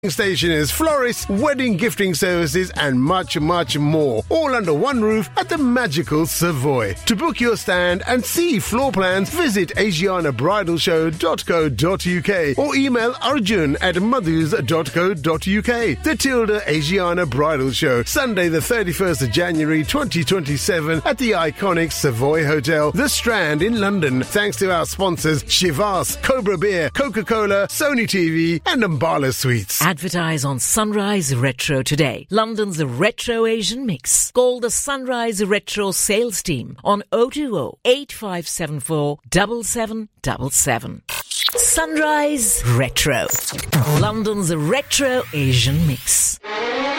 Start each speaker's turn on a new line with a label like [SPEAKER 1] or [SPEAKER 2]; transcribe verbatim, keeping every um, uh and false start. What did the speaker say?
[SPEAKER 1] Stationers, florists, wedding gifting services and much, much more. All under one roof at the magical Savoy. To book your stand and see floor plans, visit asiana bridal show dot co dot uk or email arjun at madhus dot co dot uk. The Tilda Asiana Bridal Show, Sunday the thirty-first of January twenty twenty-seven at the iconic Savoy Hotel, The Strand in London. Thanks to our sponsors Chivas, Cobra Beer, Coca-Cola, Sony T V and Ambala Sweets.
[SPEAKER 2] Advertise on Sunrise Retro today. London's Retro Asian Mix. Call the Sunrise Retro sales team on oh two oh, eight five seven four, seven seven seven seven. Sunrise Retro. London's Retro Asian Mix.